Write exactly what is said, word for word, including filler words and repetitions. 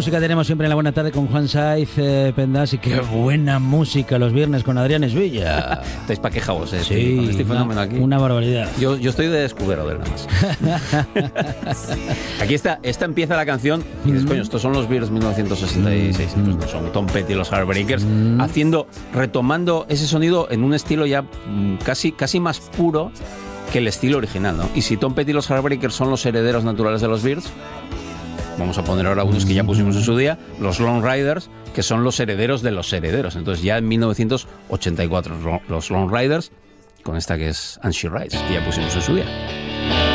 música tenemos siempre en la buena tarde con Juan Saiz eh, Pendas, y qué buena música los viernes con Adrián Esvilla. ¿Estáis pa' quejaos? Eh, sí, con este fenómeno aquí. Una barbaridad. Yo, yo estoy de escudero de él, nada más. Aquí está, esta empieza la canción y dices, coño, estos son los Beatles mil novecientos sesenta y seis. Mm. Pues no, son Tom Petty y los Heartbreakers, mm. haciendo, retomando ese sonido en un estilo ya mm, casi, casi más puro que el estilo original, ¿no? Y si Tom Petty y los Heartbreakers son los herederos naturales de los Beatles, vamos a poner ahora unos que ya pusimos en su día, los Lone Riders, que son los herederos de los herederos. Entonces ya en mil novecientos ochenta y cuatro los Lone Riders, con esta que es And She Rides, que ya pusimos en su día.